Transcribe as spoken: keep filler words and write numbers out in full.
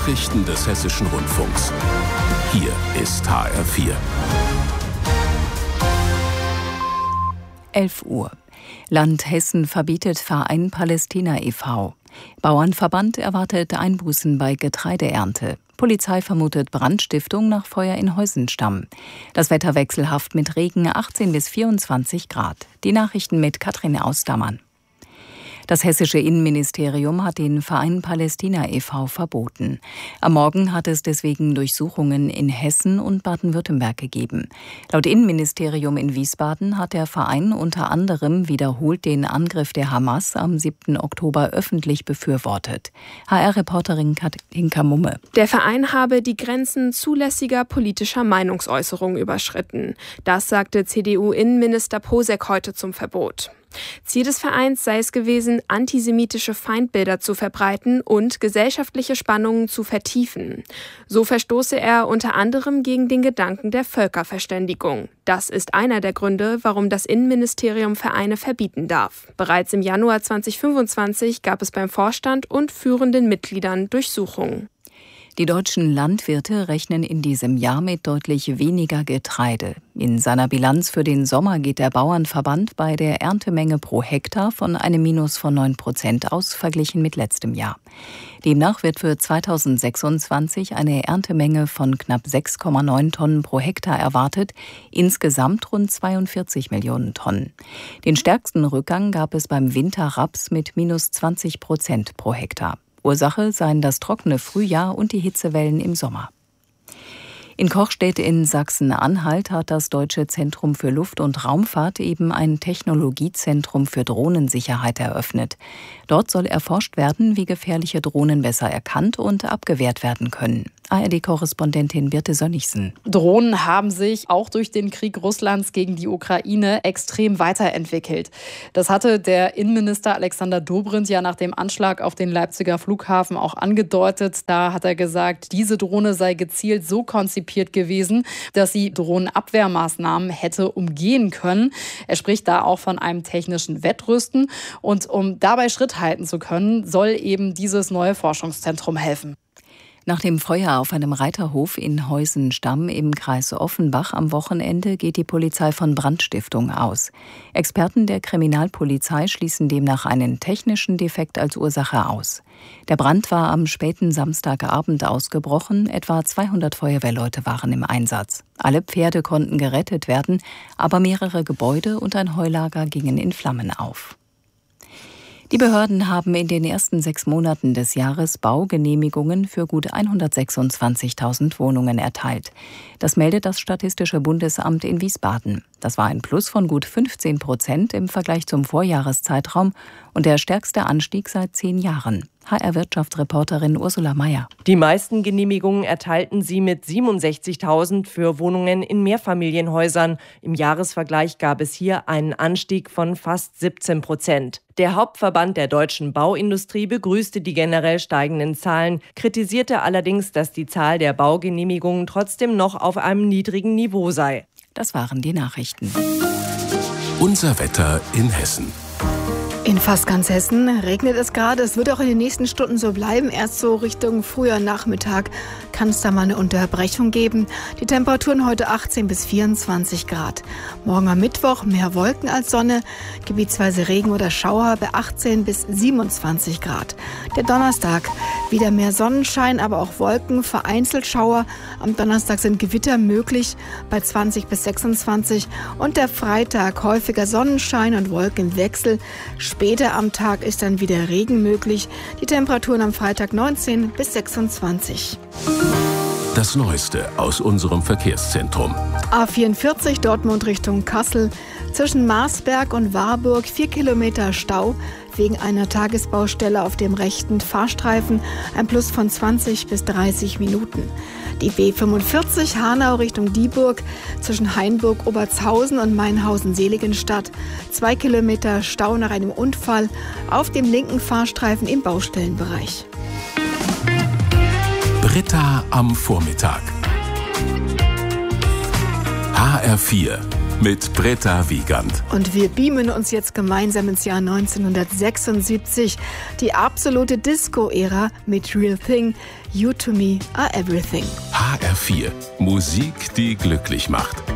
Nachrichten des Hessischen Rundfunks. Hier ist H R vier. elf Uhr. Land Hessen verbietet Verein Palästina e V Bauernverband erwartet Einbußen bei Getreideernte. Polizei vermutet Brandstiftung nach Feuer in Heusenstamm. Das Wetter wechselhaft mit Regen, achtzehn bis vierundzwanzig Grad. Die Nachrichten mit Katrin Ausdammann. Das hessische Innenministerium hat den Verein Palästina e V verboten. Am Morgen hat es deswegen Durchsuchungen in Hessen und Baden-Württemberg gegeben. Laut Innenministerium in Wiesbaden hat der Verein unter anderem wiederholt den Angriff der Hamas am siebten Oktober öffentlich befürwortet. H R-Reporterin Katinka Mumme. Der Verein habe die Grenzen zulässiger politischer Meinungsäußerung überschritten. Das sagte C D U-Innenminister Posek heute zum Verbot. Ziel des Vereins sei es gewesen, antisemitische Feindbilder zu verbreiten und gesellschaftliche Spannungen zu vertiefen. So verstoße er unter anderem gegen den Gedanken der Völkerverständigung. Das ist einer der Gründe, warum das Innenministerium Vereine verbieten darf. Bereits im Januar zweitausendfünfundzwanzig gab es beim Vorstand und führenden Mitgliedern Durchsuchungen. Die deutschen Landwirte rechnen in diesem Jahr mit deutlich weniger Getreide. In seiner Bilanz für den Sommer geht der Bauernverband bei der Erntemenge pro Hektar von einem Minus von neun Prozent aus, verglichen mit letztem Jahr. Demnach wird für zweitausendsechsundzwanzig eine Erntemenge von knapp sechs Komma neun Tonnen pro Hektar erwartet, insgesamt rund zweiundvierzig Millionen Tonnen. Den stärksten Rückgang gab es beim Winterraps mit minus zwanzig Prozent pro Hektar. Ursache seien das trockene Frühjahr und die Hitzewellen im Sommer. In Kochstedt in Sachsen-Anhalt hat das Deutsche Zentrum für Luft- und Raumfahrt eben ein Technologiezentrum für Drohnensicherheit eröffnet. Dort soll erforscht werden, wie gefährliche Drohnen besser erkannt und abgewehrt werden können. A R D-Korrespondentin Birte Sönnigsen. Drohnen haben sich auch durch den Krieg Russlands gegen die Ukraine extrem weiterentwickelt. Das hatte der Innenminister Alexander Dobrindt ja nach dem Anschlag auf den Leipziger Flughafen auch angedeutet. Da hat er gesagt, diese Drohne sei gezielt so konzipiert gewesen, dass sie Drohnenabwehrmaßnahmen hätte umgehen können. Er spricht da auch von einem technischen Wettrüsten. Und um dabei Schritt halten zu können, soll eben dieses neue Forschungszentrum helfen. Nach dem Feuer auf einem Reiterhof in Heusenstamm im Kreis Offenbach am Wochenende geht die Polizei von Brandstiftung aus. Experten der Kriminalpolizei schließen demnach einen technischen Defekt als Ursache aus. Der Brand war am späten Samstagabend ausgebrochen. Etwa zweihundert Feuerwehrleute waren im Einsatz. Alle Pferde konnten gerettet werden, aber mehrere Gebäude und ein Heulager gingen in Flammen auf. Die Behörden haben in den ersten sechs Monaten des Jahres Baugenehmigungen für gut hundertsechsundzwanzigtausend Wohnungen erteilt. Das meldet das Statistische Bundesamt in Wiesbaden. Das war ein Plus von gut fünfzehn Prozent im Vergleich zum Vorjahreszeitraum und der stärkste Anstieg seit zehn Jahren. H R-Wirtschaftsreporterin Ursula Mayer. Die meisten Genehmigungen erteilten sie mit siebenundsechzigtausend für Wohnungen in Mehrfamilienhäusern. Im Jahresvergleich gab es hier einen Anstieg von fast siebzehn Prozent. Der Hauptverband der deutschen Bauindustrie begrüßte die generell steigenden Zahlen, kritisierte allerdings, dass die Zahl der Baugenehmigungen trotzdem noch auf einem niedrigen Niveau sei. Das waren die Nachrichten. Unser Wetter in Hessen. In fast ganz Hessen regnet es gerade. Es wird auch in den nächsten Stunden so bleiben. Erst so Richtung früher Nachmittag kann es da mal eine Unterbrechung geben. Die Temperaturen heute achtzehn bis vierundzwanzig Grad. Morgen am Mittwoch mehr Wolken als Sonne, gebietsweise Regen oder Schauer bei achtzehn bis siebenundzwanzig Grad. Der Donnerstag wieder mehr Sonnenschein, aber auch Wolken, vereinzelt Schauer. Am Donnerstag sind Gewitter möglich bei zwanzig bis sechsundzwanzig. Und der Freitag häufiger Sonnenschein und Wolkenwechsel. Später am Tag ist dann wieder Regen möglich. Die Temperaturen am Freitag neunzehn bis sechsundzwanzig. Das Neueste aus unserem Verkehrszentrum. A vierundvierzig Dortmund Richtung Kassel. Zwischen Marsberg und Warburg vier Kilometer Stau wegen einer Tagesbaustelle auf dem rechten Fahrstreifen. Ein Plus von zwanzig bis dreißig Minuten. Die B fünfundvierzig Hanau Richtung Dieburg zwischen Hainburg, Obertshausen und Mainhausen-Seligenstadt. Zwei Kilometer Stau nach einem Unfall auf dem linken Fahrstreifen im Baustellenbereich. Britta am Vormittag. H R vier. mit Britta Wiegand. Und wir beamen uns jetzt gemeinsam ins Jahr neunzehnhundertsechsundsiebzig. Die absolute Disco-Ära mit Real Thing, You to Me Are Everything. H R vier. Musik, die glücklich macht.